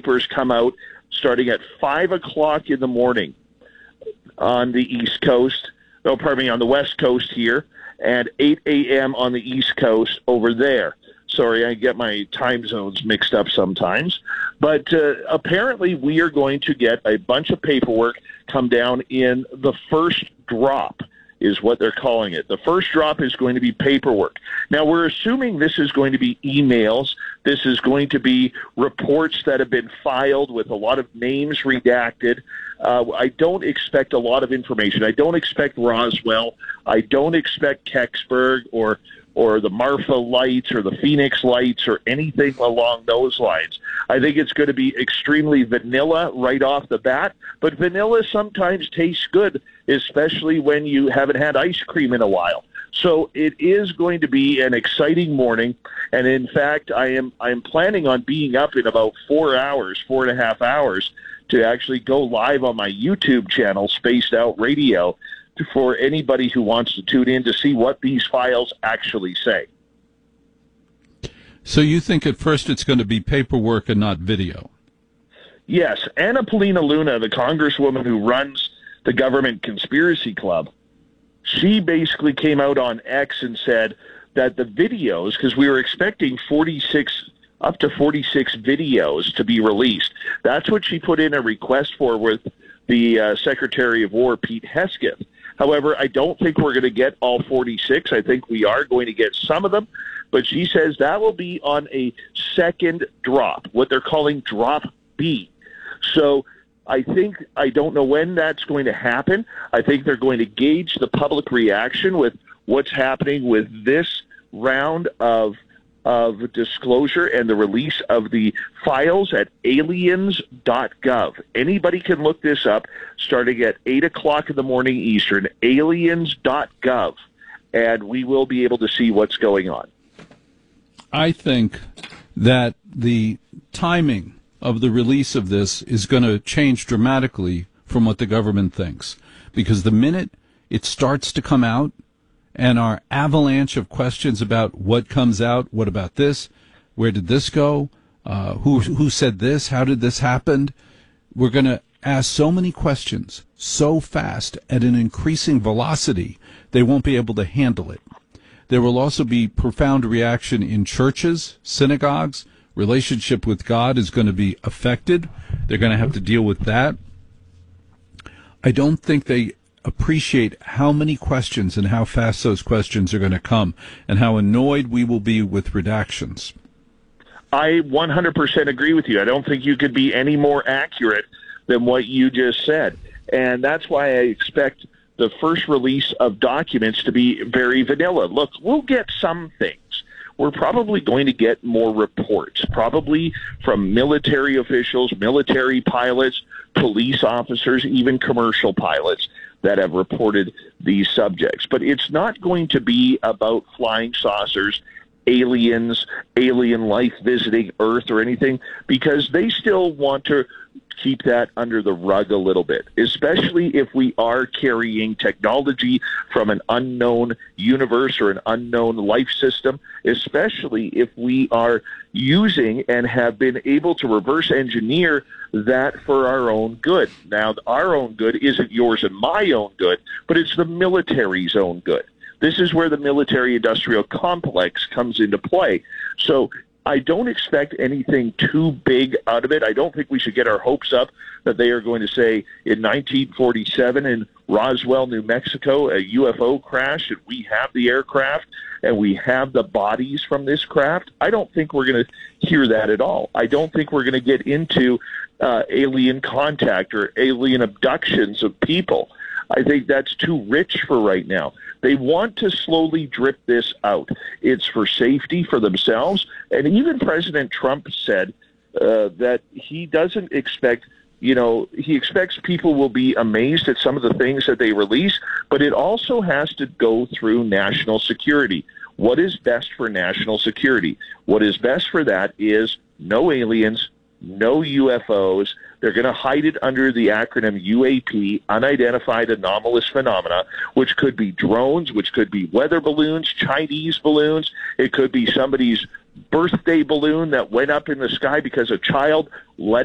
snipers come out starting at 5 o'clock in the morning on the East Coast, on the West Coast here, and 8 a.m. on the East Coast over there. Sorry, I get my time zones mixed up sometimes. But apparently we are going to get a bunch of paperwork come down in the first drop, is what they're calling it. The first drop is going to be paperwork. Now, we're assuming this is going to be emails. This is going to be reports that have been filed with a lot of names redacted. I don't expect a lot of information. I don't expect Roswell. I don't expect Kecksburg or the Marfa Lights or the Phoenix Lights or anything along those lines. I think it's going to be extremely vanilla right off the bat, but vanilla sometimes tastes good, especially when you haven't had ice cream in a while. So it is going to be an exciting morning, and in fact, I am planning on being up in about 4.5 hours, to actually go live on my YouTube channel, Spaced Out Radio, for anybody who wants to tune in to see what these files actually say. So you think at first it's going to be paperwork and not video? Yes. Anna Paulina Luna, the congresswoman who runs the Government Conspiracy Club, she basically came out on X and said that the videos, because we were expecting up to 46 videos to be released. That's what she put in a request for with the Secretary of War, Pete Hesketh. However, I don't think we're going to get all 46. I think we are going to get some of them. But she says that will be on a second drop, what they're calling Drop B. So I don't know when that's going to happen. I think they're going to gauge the public reaction with what's happening with this round of disclosure and the release of the files at aliens.gov. Anybody can look this up starting at 8 o'clock in the morning Eastern, aliens.gov, and we will be able to see what's going on. I think that the timing of the release of this is going to change dramatically from what the government thinks, because the minute it starts to come out, and our avalanche of questions about what comes out, what about this, where did this go, who said this, how did this happen, we're going to ask so many questions so fast at an increasing velocity, they won't be able to handle it. There will also be profound reaction in churches, synagogues. Relationship with God is going to be affected. They're going to have to deal with that. I don't think they appreciate how many questions and how fast those questions are going to come, and how annoyed we will be with redactions. I 100% agree with you. I don't think you could be any more accurate than what you just said. And that's why I expect the first release of documents to be very vanilla. Look, we'll get some things. We're probably going to get more reports, probably from military officials, military pilots, police officers, even commercial pilots that have reported these subjects. But it's not going to be about flying saucers, aliens, alien life visiting Earth or anything, because they still want to keep that under the rug a little bit, especially if we are carrying technology from an unknown universe or an unknown life system, especially if we are using and have been able to reverse engineer that for our own good. Now, our own good isn't yours and my own good, but it's the military's own good. This is where the military-industrial complex comes into play. So I don't expect anything too big out of it. I don't think we should get our hopes up that they are going to say in 1947 in Roswell, New Mexico, a UFO crash, and we have the aircraft and we have the bodies from this craft. I don't think we're going to hear that at all. I don't think we're going to get into alien contact or alien abductions of people. I think that's too rich for right now. They want to slowly drip this out. It's for safety for themselves. And even President Trump said that he doesn't expect, he expects people will be amazed at some of the things that they release, but it also has to go through national security. What is best for national security? What is best for that is no aliens, no UFOs. They're going to hide it under the acronym UAP, Unidentified Anomalous Phenomena, which could be drones, which could be weather balloons, Chinese balloons. It could be somebody's birthday balloon that went up in the sky because a child let